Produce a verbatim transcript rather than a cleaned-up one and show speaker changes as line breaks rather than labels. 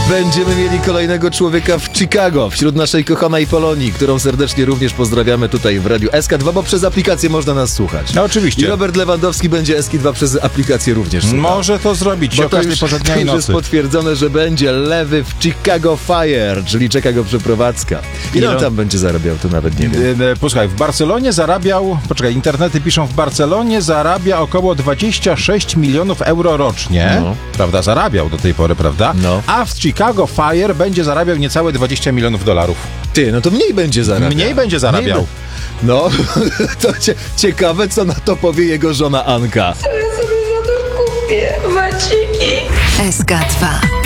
Będziemy mieli kolejnego człowieka w Chicago, wśród naszej kochanej Polonii, którą serdecznie również pozdrawiamy tutaj w Radiu S K dwa, bo przez aplikację można nas słuchać.
No oczywiście.
I Robert Lewandowski będzie S K dwa przez aplikację również słuchał.
Może to zrobić
Bo
o
to
każdej
już,
porze dnia
to
i
już
nocy.
jest potwierdzone, że będzie lewy w Chicago Fire, czyli czeka go przeprowadzka. Ile on
Ile-
tam będzie zarabiał, to nawet nie wiem.
E, e, Posłuchaj, w Barcelonie zarabiał, poczekaj, internety piszą, w Barcelonie zarabia około dwadzieścia sześć milionów euro rocznie,
No.
prawda, zarabiał do tej pory, prawda,
No.
a w Chicago Fire będzie zarabiał niecałe dwadzieścia milionów dolarów.
Ty, no to mniej będzie zarabiał.
Mniej będzie zarabiał.
Mniej be- No, to cie, ciekawe, co na to powie jego żona Anka.
Co ja sobie za to kupię? Waciki.
S K dwa.